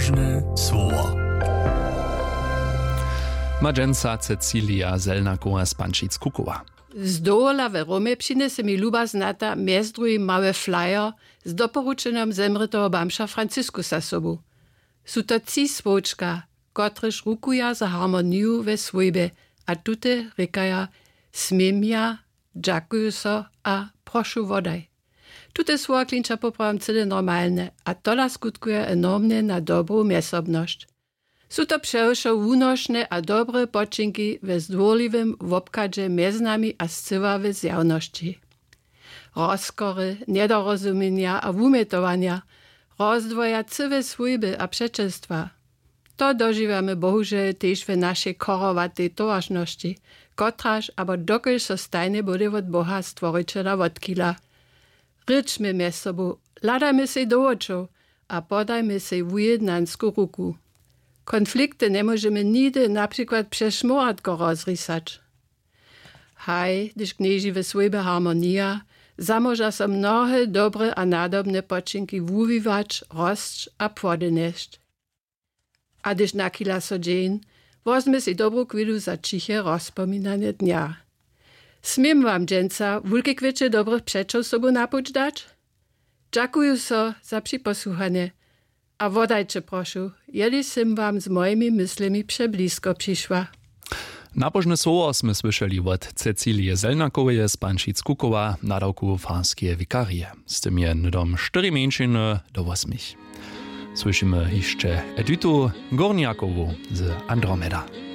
Nabożne słowo. Madženca Cecilia Zelnakowa z Pančic-Kukowa. Z dola w Romie przyniesie mi luba znata między drugim mały flyer z doporučenym zemrytego bamsza Franciszkusa sobu. Są to ci swoczka, kotryż rukuja za harmoniju we swojbie, a tute rekaja smiem ja, dziękuję so a proszę wodaj. Tute słowa klinča poprawam cyle normalne, a tola skutkuje enormnie na dobrą miesobność. Są to przewsze unośne a dobre poczynki we zdwórliwym wobkadzie między nami a scywa w zjawności. Rozkory, niedorozumienia a umytowania, rozdwoja cywe swójby a przeczestwa. To dożywamy bohužel też w naszej korowatej towarzności, kotraż abo dokelž so stajne bude od Boha stworiteľa odkila. Ryczmy mez sobą, ladajmy się do oczu, a podajmy się w ujednansku ruku. Konflikty nie możemy nigdy na przykład przez szmoratko rozrysać. Haj, gdyż gnieży w swojej harmonia, zamoża so mnohe dobre a nadobne poczynki wuwiwać, rost a płodyneść. A gdyż nakila so dzień, wozmy si dobrą chwilu za ciche rozpominanie dnia. Smiem wam, dżęca, wulkie kwiecie dobrych przeczów sobą napuć dać? Dziękuję so za przyposłuchanie. A wodajcie proszę, jeli sim wam z moimi myślami przeblisko przyszła. Nabożne słowo sme słyszeli od Cecilije Zelnakowej z Pančic-Kukowa, nadawku farskie wikarie. Z tym je dom 4 mieńczyny do 8. Słyszymy jeszcze Editu Gorniakowu z Andromeda.